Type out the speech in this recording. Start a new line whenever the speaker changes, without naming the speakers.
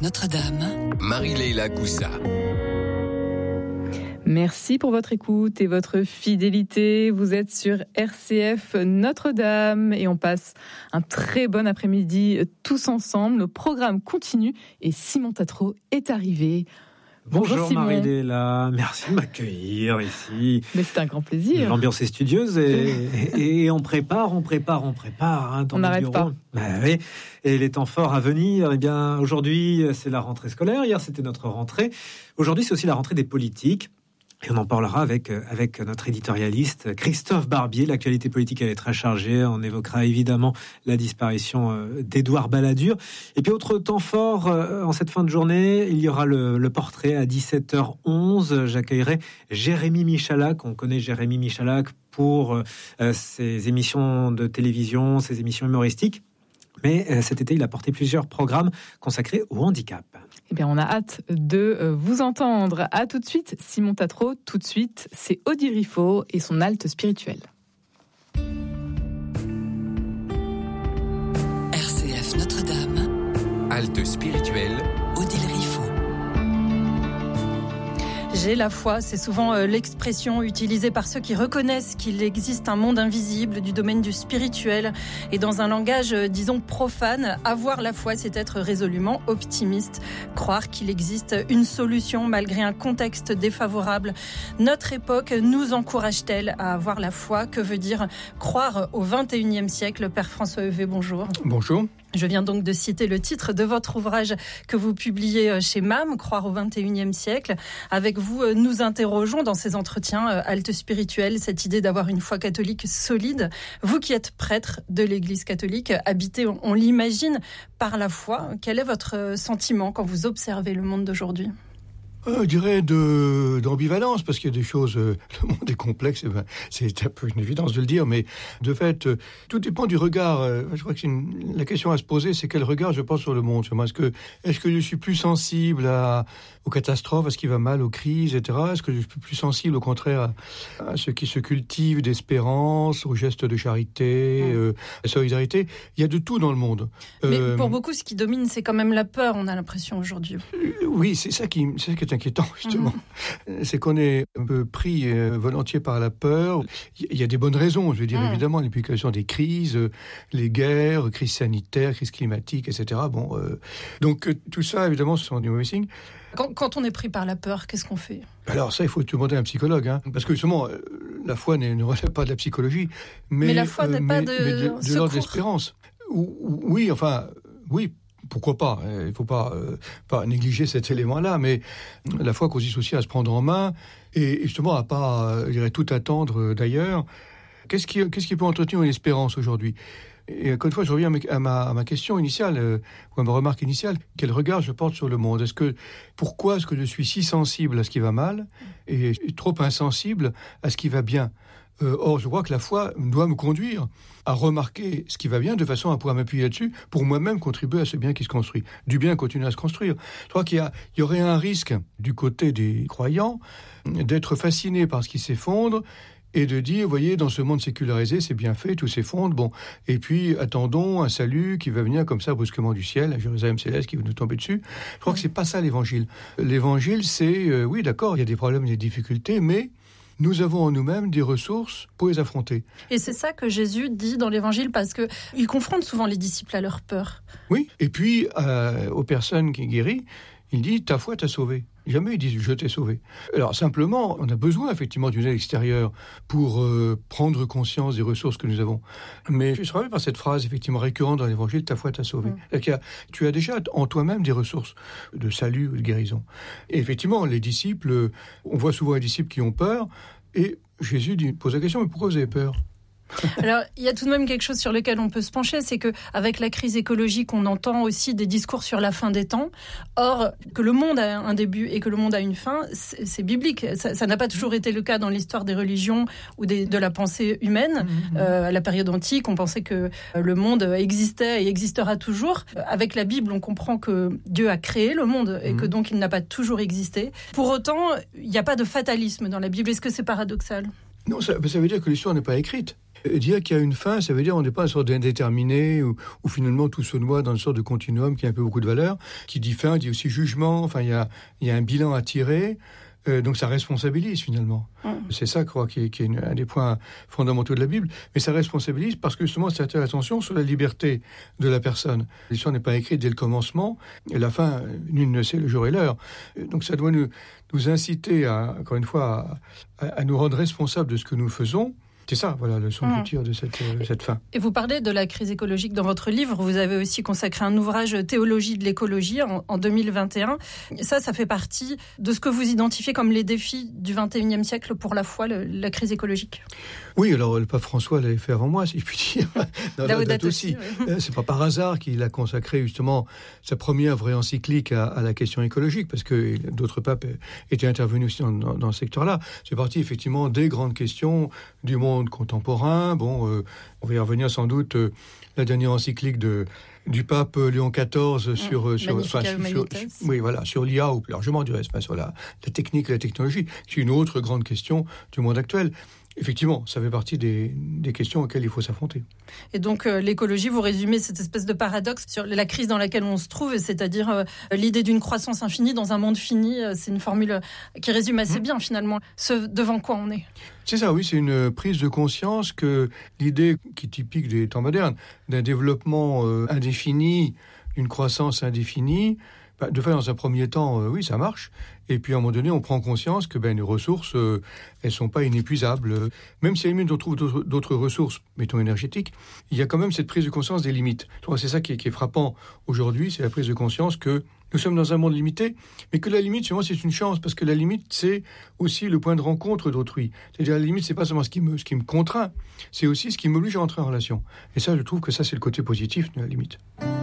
Notre-Dame.
Marie-Leila Coussa.
Merci pour votre écoute et votre fidélité. Vous êtes sur RCF Notre-Dame et on passe un très bon après-midi tous ensemble. Le programme continue et Simon Tatro est arrivé.
Bonjour
Simon.
Marie-Léla, merci de m'accueillir ici.
Mais c'est un grand plaisir.
L'ambiance est studieuse et on prépare. On
n'arrête pas.
Oui. Et les temps forts à venir, eh bien, aujourd'hui, c'est la rentrée scolaire. Hier, c'était notre rentrée. Aujourd'hui, c'est aussi la rentrée des politiques. Et on en parlera avec notre éditorialiste Christophe Barbier. L'actualité politique, elle est très chargée. On évoquera évidemment la disparition d'Édouard Balladur. Et puis, autre temps fort, en cette fin de journée, il y aura le portrait à 17h11. J'accueillerai Jérémy Michalak. On connaît Jérémy Michalak pour ses émissions de télévision, ses émissions humoristiques. Mais cet été, il a porté plusieurs programmes consacrés au handicap.
Eh bien, on a hâte de vous entendre. À tout de suite, Simon Tatro. Tout de suite, c'est Odile Riffaut et son halte spirituelle.
RCF Notre-Dame.
Halte spirituelle.
Odile Riffaut.
J'ai la foi, c'est souvent l'expression utilisée par ceux qui reconnaissent qu'il existe un monde invisible du domaine du spirituel. Et dans un langage, disons, profane, avoir la foi, c'est être résolument optimiste, croire qu'il existe une solution malgré un contexte défavorable. Notre époque nous encourage-t-elle à avoir la foi ? Que veut dire croire au XXIe siècle ? Père François Heuvet, bonjour.
Bonjour.
Je viens donc de citer le titre de votre ouvrage que vous publiez chez MAM, Croire au XXIe siècle. Avec vous, nous interrogeons dans ces entretiens halte spirituelle cette idée d'avoir une foi catholique solide. Vous qui êtes prêtre de l'Église catholique, habité, on l'imagine, par la foi, quel est votre sentiment quand vous observez le monde d'aujourd'hui ?
Je dirais d'ambivalence, parce qu'il y a des choses, le monde est complexe, c'est un peu une évidence de le dire, mais de fait, tout dépend du regard. Je crois que la question à se poser, c'est quel regard je porte sur le monde. Est-ce que je suis plus sensible aux catastrophes, à ce qui va mal, aux crises, etc. Est-ce que je suis plus sensible, au contraire, à ce qui se cultive d'espérance, aux gestes de charité, à la solidarité ? Il y a de tout dans le monde.
Mais pour beaucoup, ce qui domine, c'est quand même la peur, on a l'impression aujourd'hui.
Oui, c'est ça qui est inquiétant, justement. C'est qu'on est un peu pris volontiers par la peur. Il y a des bonnes raisons, je veux dire, évidemment, l'implication des crises, les guerres, crises sanitaires, crises climatiques, etc. Donc, tout ça, évidemment, ce sont des mauvais signes.
Quand on est pris par la peur, qu'est-ce qu'on fait ?
Alors ça, il faut demander à un psychologue, parce que justement, la foi ne relève pas de la psychologie. Mais
la foi n'est pas de
l'ordre d'espérance. Oui, pourquoi pas ? Il ne faut pas négliger cet élément-là, mais la foi consiste aussi à se prendre en main et justement à pas, je dirais, tout attendre d'ailleurs. Qu'est-ce qui peut entretenir une espérance aujourd'hui ? Et encore une fois, je reviens à ma question initiale, ou à ma remarque initiale. Quel regard je porte sur le monde ? Pourquoi est-ce que je suis si sensible à ce qui va mal et trop insensible à ce qui va bien ? Or, je crois que la foi doit me conduire à remarquer ce qui va bien de façon à pouvoir m'appuyer là-dessus pour moi-même contribuer à ce bien qui se construit. Du bien continue à se construire. Je crois qu'il y aurait un risque du côté des croyants d'être fasciné par ce qui s'effondre et de dire, vous voyez, dans ce monde sécularisé, c'est bien fait, tout s'effondre, et puis attendons un salut qui va venir comme ça brusquement du ciel, un Jérusalem céleste qui va nous tomber dessus. Je crois que c'est pas ça l'évangile. L'évangile, c'est, oui, d'accord, il y a des problèmes, des difficultés, mais nous avons en nous-mêmes des ressources pour les affronter.
Et c'est ça que Jésus dit dans l'Évangile, parce qu'il confronte souvent les disciples à leur peur.
Oui, et puis aux personnes qui guérit, il dit « ta foi t'a sauvé ». Jamais il dit « je t'ai sauvé ». Alors simplement, on a besoin effectivement d'une aide extérieure pour prendre conscience des ressources que nous avons. Mais je suis frappé par cette phrase effectivement récurrente dans l'Évangile « ta foi t'a sauvé ». Tu as déjà en toi-même des ressources de salut ou de guérison. Et effectivement, les disciples, on voit souvent les disciples qui ont peur, et Jésus pose la question « mais pourquoi vous avez peur ?»
Alors, il y a tout de même quelque chose sur lequel on peut se pencher, c'est qu'avec la crise écologique, on entend aussi des discours sur la fin des temps. Or, que le monde a un début et que le monde a une fin, c'est biblique. Ça n'a pas toujours été le cas dans l'histoire des religions ou de la pensée humaine. À la période antique, on pensait que le monde existait et existera toujours. Avec la Bible, on comprend que Dieu a créé le monde et que donc il n'a pas toujours existé. Pour autant, il n'y a pas de fatalisme dans la Bible. Est-ce que c'est paradoxal ?
Non, ça veut dire que l'histoire n'est pas écrite. Dire qu'il y a une fin, ça veut dire on n'est pas une sorte d'indéterminé où finalement tout se noie dans une sorte de continuum qui a un peu beaucoup de valeur. Qui dit fin, dit aussi jugement. Enfin, il y a un bilan à tirer. Donc ça responsabilise finalement. C'est ça, je crois, qui est un des points fondamentaux de la Bible. Mais ça responsabilise parce que justement, ça attire l'attention sur la liberté de la personne. L'histoire n'est pas écrite dès le commencement. Et la fin, nul ne sait le jour et l'heure. Donc ça doit nous inciter, encore une fois, à nous rendre responsables de ce que nous faisons. C'est ça, voilà, le son du tir de cette fin.
Et vous parlez de la crise écologique dans votre livre. Vous avez aussi consacré un ouvrage Théologie de l'écologie en 2021. Ça fait partie de ce que vous identifiez comme les défis du XXIe siècle pour la foi, la crise écologique.
Oui, alors le pape François l'avait fait avant moi, si je puis dire. Dans la date aussi. Oui. C'est pas par hasard qu'il a consacré justement sa première vraie encyclique à la question écologique, parce que d'autres papes étaient intervenus aussi dans ce secteur-là. C'est parti effectivement des grandes questions du monde contemporain. Bon, on va y revenir sans doute. La dernière encyclique du pape Léon XIV sur l'IA, ou plus largement du reste, sur la technique et la technologie, qui est une autre grande question du monde actuel. Effectivement, ça fait partie des questions auxquelles il faut s'affronter.
Et donc, l'écologie, vous résumez cette espèce de paradoxe sur la crise dans laquelle on se trouve, c'est-à-dire l'idée d'une croissance infinie dans un monde fini. C'est une formule qui résume assez bien, finalement, ce devant quoi on est.
C'est ça, oui, c'est une prise de conscience que l'idée qui est typique des temps modernes, d'un développement indéfini, une croissance indéfinie, de fait, dans un premier temps, oui, ça marche. Et puis, à un moment donné, on prend conscience que les ressources, elles sont pas inépuisables. Même si à la limite, on trouve d'autres ressources, mettons énergétiques, il y a quand même cette prise de conscience des limites. Donc, c'est ça qui est frappant aujourd'hui, c'est la prise de conscience que nous sommes dans un monde limité, mais que la limite, souvent, c'est une chance, parce que la limite, c'est aussi le point de rencontre d'autrui. C'est-à-dire, la limite, c'est pas seulement ce qui me contraint, c'est aussi ce qui m'oblige à entrer en relation. Et ça, je trouve que ça, c'est le côté positif de la limite.